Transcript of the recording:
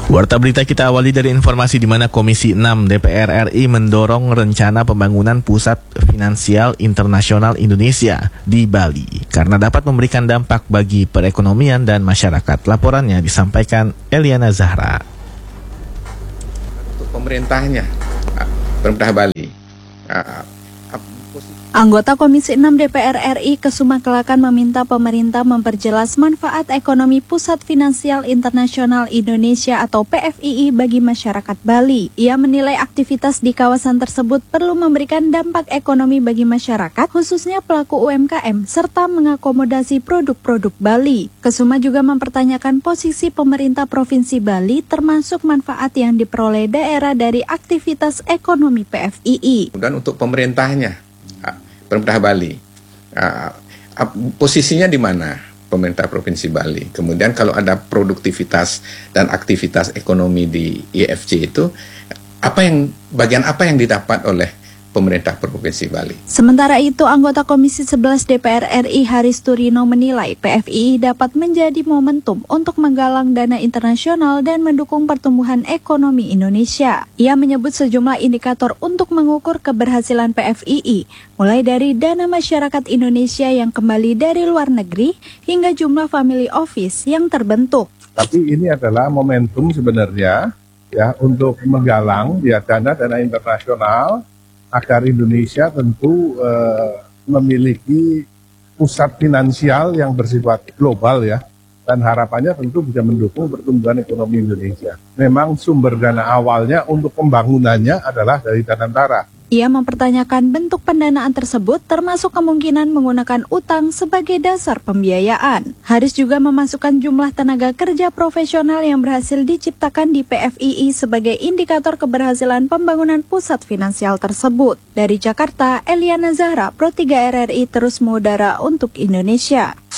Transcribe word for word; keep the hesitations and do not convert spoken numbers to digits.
Warta berita kita awali dari informasi di mana Komisi enam D P R R I mendorong rencana pembangunan Pusat Finansial Internasional Indonesia di Bali karena dapat memberikan dampak bagi perekonomian dan masyarakat. Laporannya disampaikan Eliana Zahra. Untuk pemerintahnya, pemerintah Bali. Anggota Komisi enam D P R R I Kesuma Kelakan meminta pemerintah memperjelas manfaat ekonomi Pusat Finansial Internasional Indonesia atau P F I I bagi masyarakat Bali. Ia menilai aktivitas di kawasan tersebut perlu memberikan dampak ekonomi bagi masyarakat, khususnya pelaku U M K M, serta mengakomodasi produk-produk Bali. Kesuma juga mempertanyakan posisi pemerintah Provinsi Bali termasuk manfaat yang diperoleh daerah dari aktivitas ekonomi P F I I. Dan untuk pemerintahnya, pemerintah Bali, uh, posisinya di mana pemerintah Provinsi Bali. Kemudian kalau ada produktivitas dan aktivitas ekonomi di I F C itu, apa yang bagian apa yang didapat oleh pemerintah Provinsi Bali. Sementara itu, anggota Komisi sebelas D P R R I Haris Turino menilai P F I I dapat menjadi momentum untuk menggalang dana internasional dan mendukung pertumbuhan ekonomi Indonesia. Ia menyebut sejumlah indikator untuk mengukur keberhasilan P F I I, mulai dari dana masyarakat Indonesia yang kembali dari luar negeri hingga jumlah family office yang terbentuk. Tapi ini adalah momentum sebenarnya ya untuk menggalang ya dana-dana internasional agar Indonesia tentu uh, memiliki pusat finansial yang bersifat global ya, dan harapannya tentu bisa mendukung pertumbuhan ekonomi Indonesia. Memang sumber dana awalnya untuk pembangunannya adalah dari Danantara. Ia mempertanyakan bentuk pendanaan tersebut termasuk kemungkinan menggunakan utang sebagai dasar pembiayaan. Haris juga memasukkan jumlah tenaga kerja profesional yang berhasil diciptakan di P F I I sebagai indikator keberhasilan pembangunan pusat finansial tersebut. Dari Jakarta, Eliana Zahra, Pro tiga R R I terus mengudara untuk Indonesia.